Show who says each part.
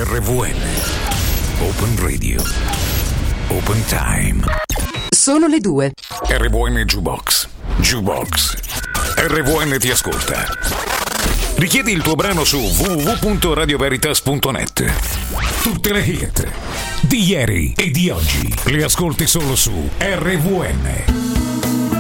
Speaker 1: RVN. Open Radio. Open Time.
Speaker 2: Sono le 2.
Speaker 1: RVN Jukebox. Jukebox. RVN ti ascolta. Richiedi il tuo brano su www.radioveritas.net. Tutte le hit di ieri e di oggi le ascolti solo su RVN.